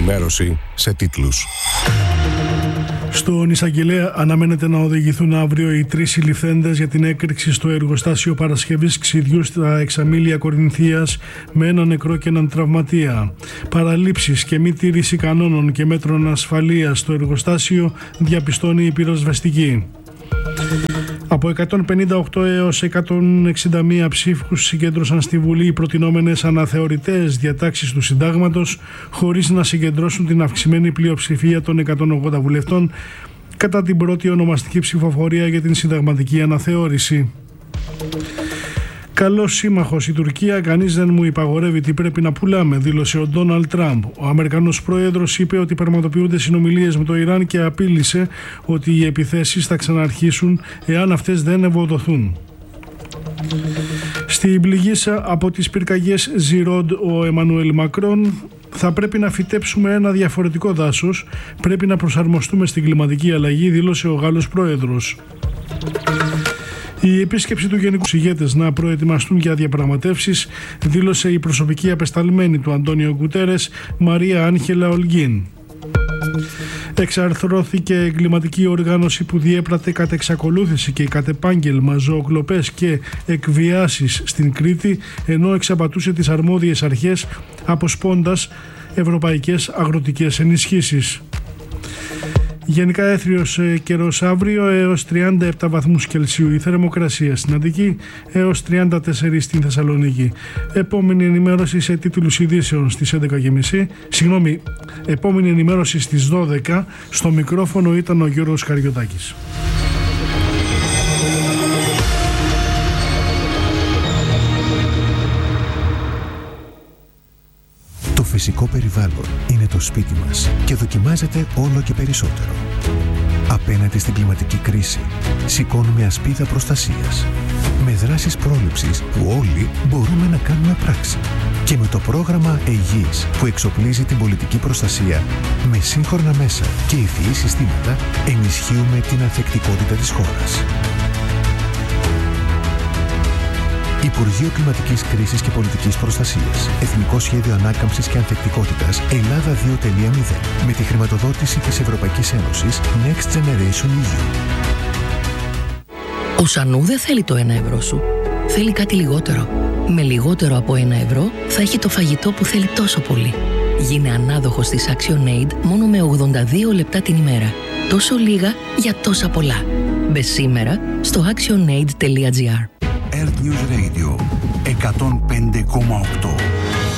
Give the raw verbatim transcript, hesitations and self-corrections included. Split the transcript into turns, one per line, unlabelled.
Ενημέρωση σε τίτλους.
Στον εισαγγελέα αναμένεται να οδηγηθούν αύριο οι τρεις συλληφθέντες για την έκρηξη στο εργοστάσιο παρασκευής ξυδιού στα Εξαμήλια Κορινθίας με έναν νεκρό και έναν τραυματία. Παραλήψεις και μη τήρηση κανόνων και μέτρων ασφαλείας στο εργοστάσιο διαπιστώνει η πυροσβεστική. Από εκατόν πενήντα οκτώ έως εκατόν εξήντα μία ψήφους συγκέντρωσαν στη Βουλή οι προτινόμενες αναθεωρητές διατάξεις του Συντάγματος, χωρίς να συγκεντρώσουν την αυξημένη πλειοψηφία των εκατόν ογδόντα βουλευτών κατά την πρώτη ονομαστική ψηφοφορία για την συνταγματική αναθεώρηση. «Καλός σύμμαχος η Τουρκία, κανείς δεν μου υπαγορεύει τι πρέπει να πουλάμε», δήλωσε ο Ντόναλντ Τραμπ. Ο Αμερικανός πρόεδρος είπε ότι πραγματοποιούνται συνομιλίες με το Ιράν και απείλησε ότι οι επιθέσεις θα ξαναρχίσουν εάν αυτές δεν ευοδοθούν. Στην πληγήσα από τις πυρκαγιές Ζιρόντ ο Εμμανουέλ Μακρόν: «Θα πρέπει να φυτέψουμε ένα διαφορετικό δάσος, πρέπει να προσαρμοστούμε στην κλιματική αλλαγή», δήλωσε ο Γάλλος πρόεδρος. Η επίσκεψη του Γενικού Ηγέτες να προετοιμαστούν για διαπραγματεύσεις, δήλωσε η προσωπική απεσταλμένη του Αντώνιο Γκουτέρες, Μαρία Άγχελα Ολγκίν. Εξαρθρώθηκε εγκληματική οργάνωση που διέπρατε κατ' εξακολούθηση και κατ' επάγγελμα ζωοκλοπές και εκβιάσεις στην Κρήτη, ενώ εξαπατούσε τις αρμόδιες αρχές αποσπώντας ευρωπαϊκές αγροτικές ενισχύσεις. Γενικά έθριος καιρός αύριο, έως τριάντα επτά βαθμούς Κελσίου η θερμοκρασία στην Αττική, έως τριάντα τέσσερα στην Θεσσαλονίκη. Επόμενη ενημέρωση σε τίτλους ειδήσεων στις έντεκα και μισή. Συγγνώμη, επόμενη ενημέρωση στις δώδεκα. Στο μικρόφωνο ήταν ο Γιώργος Καριωτάκης.
Το φυσικό περιβάλλον είναι το σπίτι μας και δοκιμάζεται όλο και περισσότερο. Απέναντι στην κλιματική κρίση, σηκώνουμε ασπίδα προστασίας. Με δράσεις πρόληψης που όλοι μπορούμε να κάνουμε πράξη. Και με το πρόγραμμα Αιγής που εξοπλίζει την πολιτική προστασία με σύγχρονα μέσα και ευφυή συστήματα, ενισχύουμε την ανθεκτικότητα της χώρας. Υπουργείο Κλιματικής Κρίσης και Πολιτικής Προστασίας. Εθνικό Σχέδιο Ανάκαμψης και Ανθεκτικότητας Ελλάδα δύο τελεία μηδέν. Με τη χρηματοδότηση της Ευρωπαϊκής Ένωσης Next Generation ι γιου.
Ο Σανού δεν θέλει το ένα ευρώ σου. Θέλει κάτι λιγότερο. Με λιγότερο από ένα ευρώ θα έχει το φαγητό που θέλει τόσο πολύ. Γίνε ανάδοχος της ActionAid μόνο με ογδόντα δύο λεπτά την ημέρα. Τόσο λίγα για τόσα πολλά. Μπε σήμερα στο actionaid τελεία τζι άρ.
Earth News Radio εκατόν πέντε κόμμα οκτώ.